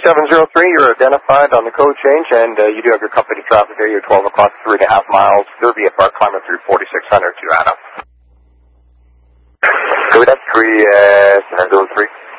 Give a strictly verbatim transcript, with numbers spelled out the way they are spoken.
seven zero three, you're identified on the code change, and uh, you do have your company traffic there. You're twelve o'clock, three and a half miles, Derby at Park, climbing through forty-six hundred to Anna. Good, that's three, uh, seven zero three.